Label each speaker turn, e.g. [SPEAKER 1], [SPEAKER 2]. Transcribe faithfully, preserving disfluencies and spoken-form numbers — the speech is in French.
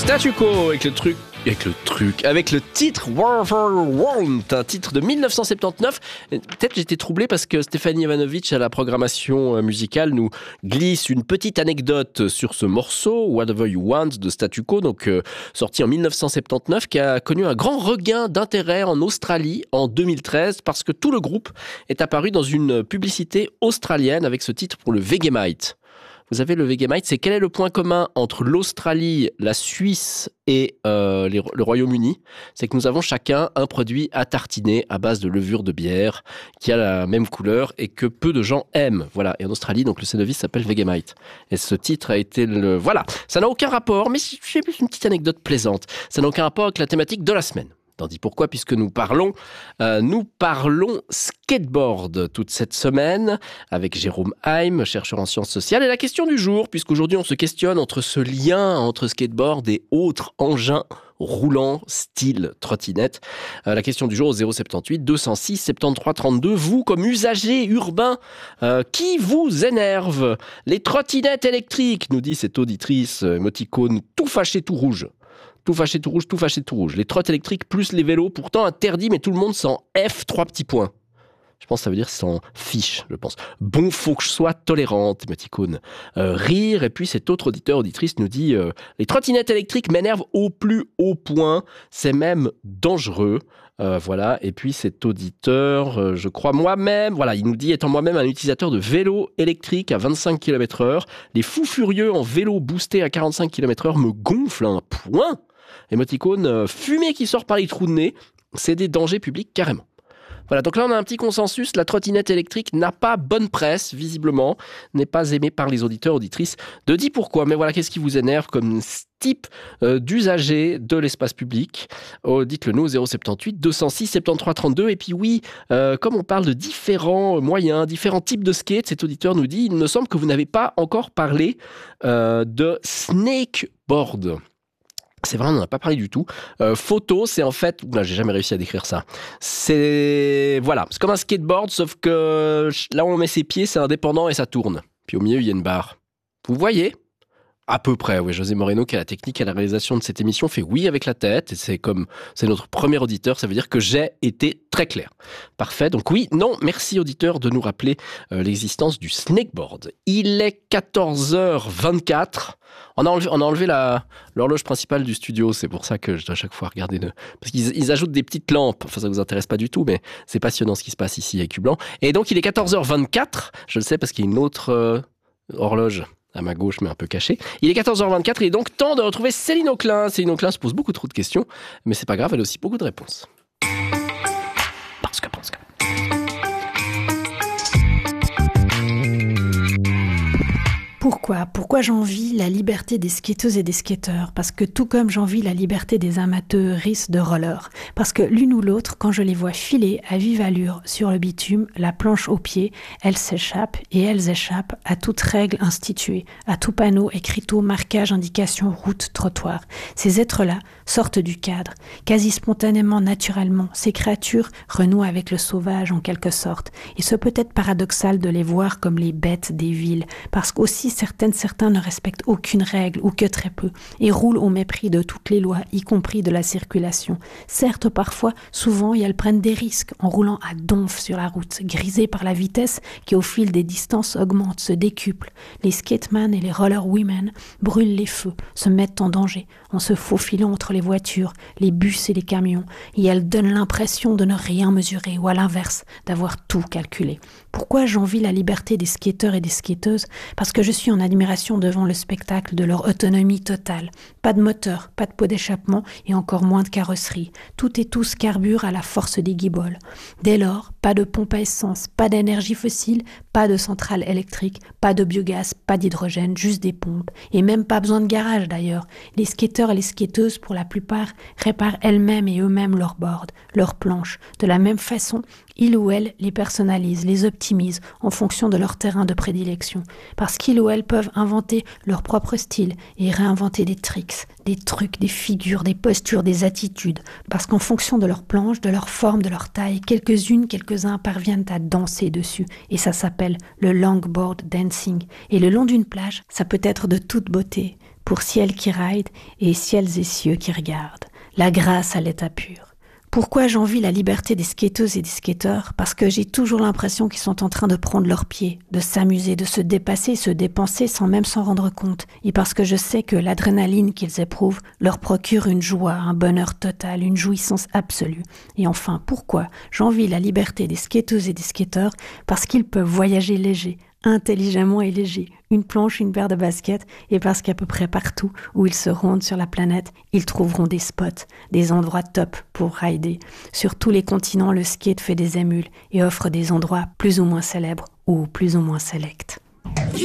[SPEAKER 1] Statu Quo avec le truc, avec le truc, avec le titre War for Want, un titre de dix-neuf cent soixante-dix-neuf. Peut-être j'étais troublé parce que Stéphanie Ivanovic à la programmation musicale nous glisse une petite anecdote sur ce morceau Whatever You Want de Statu Quo, donc euh, sorti en dix-neuf cent soixante-dix-neuf, qui a connu un grand regain d'intérêt en Australie en deux mille treize parce que tout le groupe est apparu dans une publicité australienne avec ce titre pour le Vegemite. Vous avez le Vegemite, c'est quel est le point commun entre l'Australie, la Suisse et euh, les, le Royaume-Uni? C'est que nous avons chacun un produit à tartiner à base de levure de bière qui a la même couleur et que peu de gens aiment. Voilà. Et en Australie, donc le Cenovus s'appelle Vegemite. Et ce titre a été le... Voilà. Ça n'a aucun rapport, mais c'est plus une petite anecdote plaisante. Ça n'a aucun rapport avec la thématique de la semaine. Tandis pourquoi, puisque nous parlons, euh, nous parlons skateboard toute cette semaine avec Jérôme Heim, chercheur en sciences sociales. Et la question du jour, puisqu'aujourd'hui on se questionne entre ce lien entre skateboard et autres engins roulants style trottinette. Euh, la question du jour au zéro soixante-dix-huit deux cent six soixante-treize trente-deux. Vous, comme usager urbain, euh, qui vous énerve? Les trottinettes électriques, nous dit cette auditrice émoticône tout fâché, tout rouge. Tout fâché, tout rouge, tout fâché, tout rouge. Les trottes électriques plus les vélos, pourtant interdits, mais tout le monde s'en F, trois petits points. Je pense que ça veut dire s'en fiche, je pense. Bon, faut que je sois tolérante, émoticône. Euh, rire, et puis cet autre auditeur, auditrice nous dit euh, « Les trottinettes électriques m'énervent au plus haut point, c'est même dangereux. Euh, » Voilà, et puis cet auditeur, euh, je crois moi-même, voilà, il nous dit « Étant moi-même un utilisateur de vélo électrique à vingt-cinq kilomètres heure, les fous furieux en vélo boosté à quarante-cinq kilomètres heure me gonflent un point. » Émoticône, euh, fumée qui sort par les trous de nez, c'est des dangers publics carrément. Voilà, donc là on a un petit consensus, la trottinette électrique n'a pas bonne presse, visiblement, n'est pas aimée par les auditeurs, auditrices, de dit pourquoi. Mais voilà, qu'est-ce qui vous énerve comme type euh, d'usager de l'espace public? Oh, dites-le nous au zéro soixante-dix-huit deux cent six soixante-treize trente-deux. Et puis oui, euh, comme on parle de différents moyens, différents types de skate, cet auditeur nous dit, il me semble que vous n'avez pas encore parlé euh, de snakeboard. C'est vrai, on n'en a pas parlé du tout. Euh, photo, c'est en fait... Là, j'ai jamais réussi à décrire ça. C'est... Voilà, c'est comme un skateboard, sauf que là où on met ses pieds, c'est indépendant et ça tourne. Puis au milieu, il y a une barre. Vous voyez ? À peu près, oui. José Moreno, qui a la technique à la réalisation de cette émission, fait oui avec la tête. Et c'est comme... C'est notre premier auditeur, ça veut dire que j'ai été très clair. Parfait. Donc oui, non, merci auditeur de nous rappeler euh, l'existence du snakeboard. Il est quatorze heures vingt-quatre. On a enlevé, on a enlevé la, l'horloge principale du studio, c'est pour ça que je dois à chaque fois regarder le... Parce qu'ils ils ajoutent des petites lampes, enfin ça vous intéresse pas du tout, mais c'est passionnant ce qui se passe ici avec Cublanc. Et donc il est quatorze heures vingt-quatre, je le sais parce qu'il y a une autre euh, horloge à ma gauche mais un peu cachée. Il est quatorze heures vingt-quatre et il est donc temps de retrouver Céline Auclin. Céline Auclin se pose beaucoup trop de questions, mais c'est pas grave, elle a aussi beaucoup de réponses. Parce que, parce que...
[SPEAKER 2] Pourquoi ? Pourquoi j'envie la liberté des skateuses et des skateurs ? Parce que tout comme j'envie la liberté des amateuristes de roller. Parce que l'une ou l'autre, quand je les vois filer à vive allure sur le bitume, la planche au pied, elles s'échappent et elles échappent à toute règle instituée, à tout panneau, écriteau, marquage, indication, route, trottoir. Ces êtres-là sortent du cadre. Quasi spontanément, naturellement, ces créatures renouent avec le sauvage en quelque sorte. Il se peut être paradoxal de les voir comme les bêtes des villes, parce qu'aussi certaines, certains ne respectent aucune règle ou que très peu et roulent au mépris de toutes les lois, y compris de la circulation. Certes, parfois, souvent, et elles prennent des risques en roulant à donf sur la route, grisées par la vitesse qui, au fil des distances, augmente, se décuple. Les skateman et les roller women brûlent les feux, se mettent en danger en se faufilant entre les voitures, les bus et les camions, et elles donnent l'impression de ne rien mesurer ou à l'inverse, d'avoir tout calculé. Pourquoi j'envie la liberté des skateurs et des skateuses ? Parce que je suis en admiration devant le spectacle de leur autonomie totale. Pas de moteur, pas de pot d'échappement et encore moins de carrosserie. Tout et tous carburent à la force des guiboles. Dès lors, pas de pompe à essence, pas d'énergie fossile, pas de centrale électrique, pas de biogaz, pas d'hydrogène, juste des pompes. Et même pas besoin de garage d'ailleurs. Les skateurs et les skateuses, pour la plupart, réparent elles-mêmes et eux-mêmes leurs boards, leurs planches. De la même façon, ils ou elles les personnalisent, les optimisent en fonction de leur terrain de prédilection. Parce qu'ils ou elles peuvent inventer leur propre style et réinventer des tricks, des trucs, des figures, des postures, des attitudes. Parce qu'en fonction de leur planche, de leur forme, de leur taille, quelques-unes, quelques-uns parviennent à danser dessus. Et ça s'appelle le longboard dancing. Et le long d'une plage, ça peut être de toute beauté. pour ciel qui ride et ciels et cieux qui regardent. La grâce à l'état pur. Pourquoi j'envie la liberté des skateuses et des skateurs? Parce que j'ai toujours l'impression qu'ils sont en train de prendre leurs pieds, de s'amuser, de se dépasser, se dépenser sans même s'en rendre compte. Et parce que je sais que l'adrénaline qu'ils éprouvent leur procure une joie, un bonheur total, une jouissance absolue. Et enfin, pourquoi j'envie la liberté des skateuses et des skateurs? Parce qu'ils peuvent voyager légers, intelligemment et léger, une planche, une paire de baskets, et parce qu'à peu près partout où ils se rendent sur la planète, ils trouveront des spots, des endroits top pour rider. Sur tous les continents, le skate fait des émules et offre des endroits plus ou moins célèbres ou plus ou moins sélects.